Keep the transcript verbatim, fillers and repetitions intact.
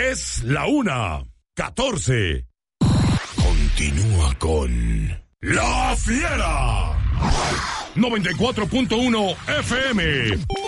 Es la una, catorce. Continúa con La Fiera. noventa y cuatro punto uno F M.